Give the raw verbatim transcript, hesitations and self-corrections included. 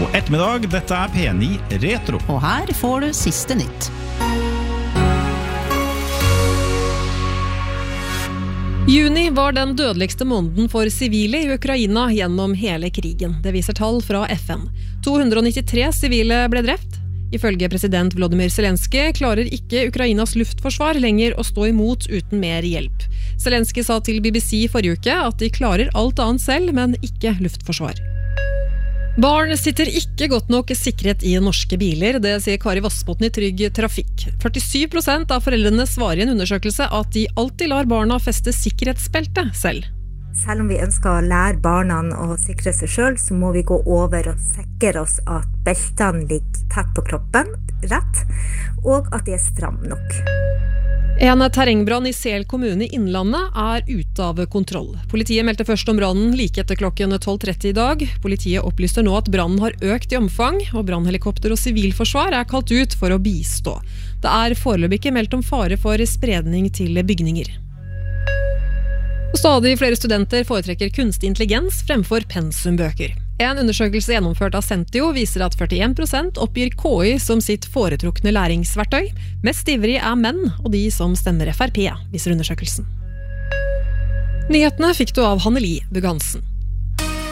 God ettermiddag, dette er P ni Retro. Og her får du siste nytt. Juni var den dødeligste måneden for sivile i Ukraina gjennom hele krigen. Det viser tall fra F N. to hundre nittitre sivile ble drept. Ifølge president Volodymyr Zelenskyj klarer ikke Ukrainas luftforsvar lenger å stå imot uten mer hjelp. Zelenskyj sa til B B C forrige uke at de klarer alt annet selv, men ikke luftforsvar. Barn sitter ikke godt nok sikret i norske biler, det sier Kari Vassbotn i Trygg Trafikk. førtisju prosent av foreldrene svarer i en undersøkelse at de alltid lar barna feste sikkerhetsbelte selv. Selv om vi ønsker å lære barna å sikre seg selv, så må vi gå over og sikre oss at beltene ligger tett på kroppen, rett, og at de er stram nok. En terrengbrann i Sel kommune i Innlandet er ute av kontroll. Politiet meldte først om brannen like etter klokken tolv tretti i dag. Politiet opplyster nå at brannen har økt i omfang, og brannhelikopter og sivilforsvar er kalt ut for å bistå. Det er foreløpig ikke meldt om fare for spredning til bygninger. Og stadig flere studenter foretrekker kunstig intelligens fremfor pensumbøker. En undersøkelse gjennomført av Sentio viser at førtien prosent oppgir K I som sitt foretrukne læringsverktøy. Mest ivrig er menn og de som stemmer F R P, viser undersøkelsen. Nyhetene fikk du av Hanneli Bugansen.